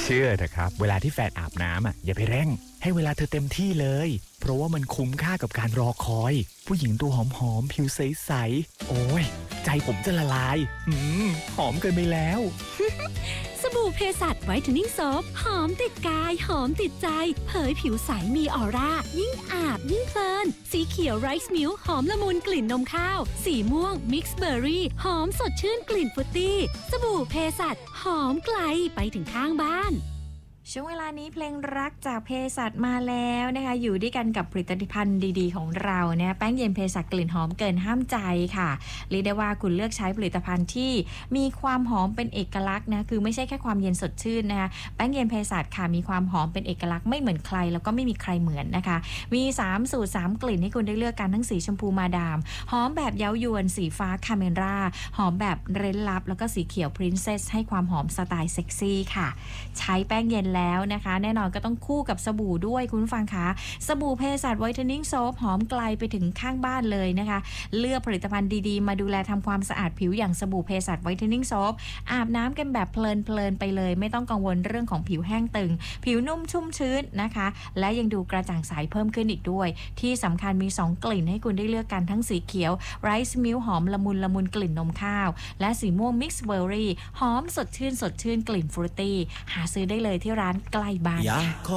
ชื่อเถอะครับเวลาที่แฟนอาบน้ำอย่าไปเร่งให้เวลาเธอเต็มที่เลยเพราะว่ามันคุ้มค่ากับการรอคอยผู้หญิงตัวหอมๆผิวใสๆโอ้ยใจผมจะละลายหอมเกินไปแล้วสบู่เพสัชไวท์เทนนิ่งโซฟหอมติดกายหอมติดใจเผยผิวใสมีออร่ายิ่งอาบยิ่งเพลินสีเขียวไรซ์มิลค์หอมละมุนกลิ่นนมข้าวสีม่วงมิกซ์เบอร์รี่หอมสดชื่นกลิ่นฟรุตตี้สบู่เพสัชหอมไกลไปถึงข้างบ้านช่วงเวลานี้เพลงรักจากเภสัชมาแล้วนะคะอยู่ด้วยกันกับผลิตภัณฑ์ดีๆของเราเนี่ยแป้งเย็นเภสัชกลิ่นหอมเกินห้ามใจค่ะเรียกได้ว่าคุณเลือกใช้ผลิตภัณฑ์ที่มีความหอมเป็นเอกลักษณ์นะคือไม่ใช่แค่ความเย็นสดชื่นนะคะแป้งเย็นเภสัชค่ะมีความหอมเป็นเอกลักษณ์ไม่เหมือนใครแล้วก็ไม่มีใครเหมือนนะคะมี3สูตร3กลิ่นให้คุณได้เลือกกันทั้งสีชมพูมาดามหอมแบบเย้ายวนสีฟ้าคาเมราหอมแบบเร้นลับแล้วก็สีเขียวพรินเซสให้ความหอมสไตล์เซ็กซี่ค่ะใช้แป้งเย็นแล้วนะคะแน่นอนก็ต้องคู่กับสบู่ด้วยคุณฟังคะสบู่เภสัชไวท์เทนนิ่งโซฟหอมไกลไปถึงข้างบ้านเลยนะคะเลือกผลิตภัณฑ์ดีๆมาดูแลทำความสะอาดผิวอย่างสบู่เภสัชไวท์เทนนิ่งโซฟอาบน้ำกันแบบเพลินๆไปเลยไม่ต้องกังวลเรื่องของผิวแห้งตึงผิวนุ่มชุ่มชื้นนะคะและยังดูกระจ่างใสเพิ่มขึ้นอีกด้วยที่สำคัญมี2กลิ่นให้คุณได้เลือกกันทั้งสีเขียวไรซ์มิลค์หอมละมุนกลิ่นนมข้าวและสีม่วงมิกซ์เบอร์รี่หอมสดชื่นกลิ่นฟรุตตี้หาซื้อได้เลยที่ร้านใกล้บ้าน